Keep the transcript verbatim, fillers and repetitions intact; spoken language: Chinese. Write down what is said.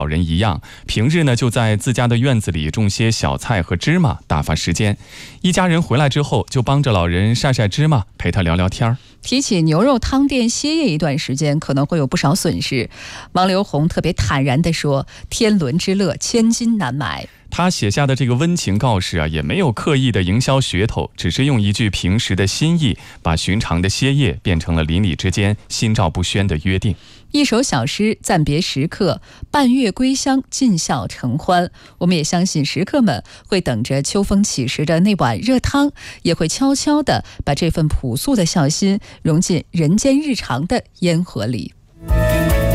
老人一样，平日呢就在自家的院子里种些小菜和芝麻，打发时间。一家人回来之后，就帮着老人晒晒芝麻，陪他聊聊天儿。 提起牛肉汤店歇业一段时间，可能会有不少损失。王刘红特别坦然地说：“天伦之乐，千金难买。” 他写下的这个温情告示啊，也没有刻意的营销噱头，只是用一句平时的心意，把寻常的歇业变成了邻里之间心照不宣的约定。 一首小诗暂别时刻，半月归乡，尽孝承欢。我们也相信食客们会等着秋风起时的那碗热汤，也会悄悄地把这份朴素的孝心融进人间日常的烟火里。